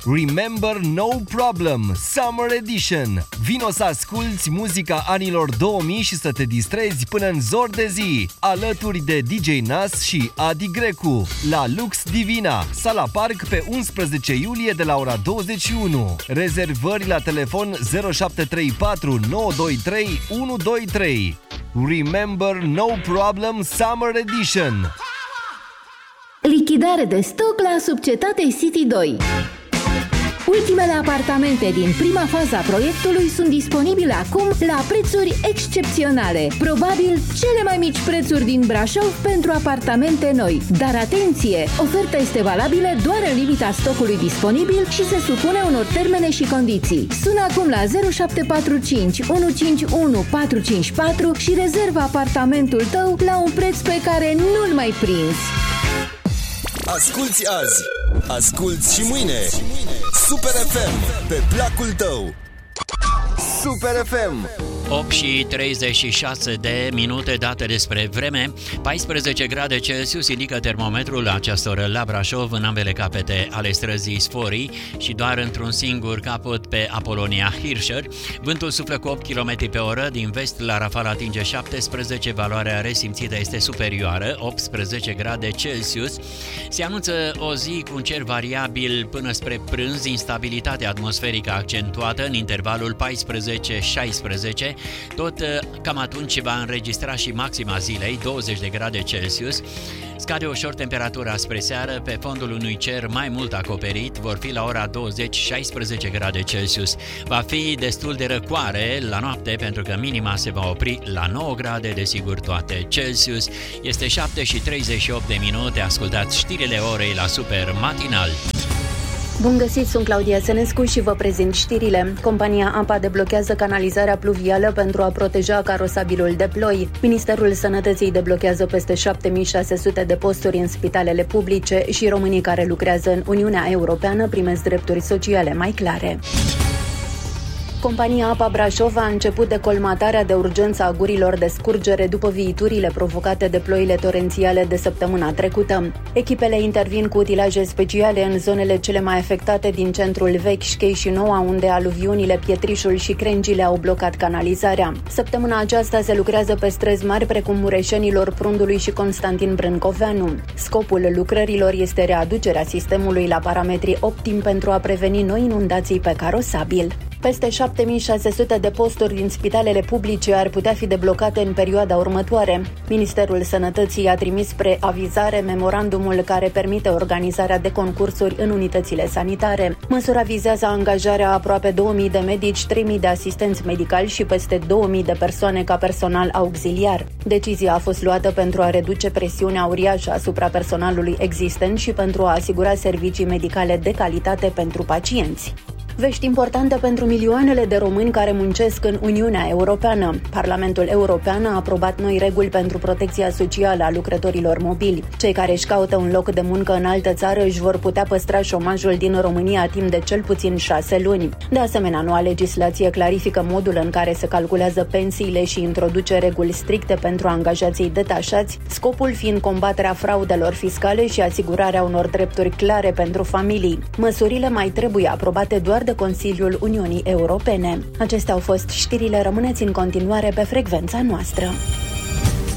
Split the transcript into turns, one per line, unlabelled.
Remember No Problem Summer Edition. Vino să asculți muzica anilor 2000 și să te distrezi până în zor de zi, alături de DJ Nas și Adi Grecu, la Lux Divina, Sala Park, pe 11 iulie de la ora 21. Rezervări la telefon 0734 923 123. Remember No Problem Summer Edition.
Lichidare de stoc la Subcetate City 2. Ultimele apartamente din prima fază a proiectului sunt disponibile acum la prețuri excepționale. Probabil cele mai mici prețuri din Brașov pentru apartamente noi. Dar atenție! Oferta este valabilă doar în limita stocului disponibil și se supune unor termene și condiții. Sună acum la 0745 151 454 și rezervă apartamentul tău la un preț pe care nu-l mai prinzi.
Asculți azi, asculți și mâine. Super FM, pe placul tău. Super FM.
8 și 36 de minute, date despre vreme. 14 grade Celsius indică termometrul la această oră la Brașov, în ambele capete ale străzii Sforii și doar într-un singur capăt pe Apolonia Hirscher. Vântul suflă cu 8 km pe oră, din vest la rafal atinge 17, valoarea resimțită este superioară, 18 grade Celsius. Se anunță o zi cu un cer variabil până spre prânz, instabilitate atmosferică accentuată în intervalul 14-16. Tot cam atunci va înregistra și maxima zilei, 20 de grade Celsius. Scade ușor temperatura spre seară, pe fondul unui cer mai mult acoperit, vor fi la ora 20 16 grade Celsius. Va fi destul de răcoare la noapte, pentru că minima se va opri la 9 grade, desigur toate Celsius. Este 7 și 38 de minute, ascultați știrile orei la Super Matinal.
Bun găsit, sunt Claudia Sănescu și vă prezint știrile. Compania APA deblochează canalizarea pluvială pentru a proteja carosabilul de ploi. Ministerul Sănătății deblochează peste 7600 de posturi în spitalele publice și românii care lucrează în Uniunea Europeană primesc drepturi sociale mai clare. Compania APA Brașov a început decolmatarea de urgență a gurilor de scurgere după viiturile provocate de ploile torențiale de săptămâna trecută. Echipele intervin cu utilaje speciale în zonele cele mai afectate din centrul vechi, Șchei și Noua, unde aluviunile, Pietrișul și Crengile au blocat canalizarea. Săptămâna aceasta se lucrează pe străzi mari precum Mureșenilor, Prundului și Constantin Brâncoveanu. Scopul lucrărilor este readucerea sistemului la parametri optimi pentru a preveni noi inundații pe carosabil. Peste 7600 de posturi din spitalele publice ar putea fi deblocate în perioada următoare. Ministerul Sănătății a trimis spre avizare memorandumul care permite organizarea de concursuri în unitățile sanitare. Măsura vizează angajarea aproape 2000 de medici, 3000 de asistenți medicali și peste 2000 de persoane ca personal auxiliar. Decizia a fost luată pentru a reduce presiunea uriașă asupra personalului existent și pentru a asigura servicii medicale de calitate pentru pacienți. Vești importante pentru milioanele de români care muncesc în Uniunea Europeană. Parlamentul European a aprobat noi reguli pentru protecția socială a lucrătorilor mobili. Cei care își caută un loc de muncă în altă țară își vor putea păstra șomajul din România timp de cel puțin 6 luni. De asemenea, noua legislație clarifică modul în care se calculează pensiile și introduce reguli stricte pentru angajații detașați, scopul fiind combaterea fraudelor fiscale și asigurarea unor drepturi clare pentru familii. Măsurile mai trebuie aprobate doar de Consiliul Uniunii Europene. Acestea au fost știrile, rămâneți în continuare pe frecvența noastră.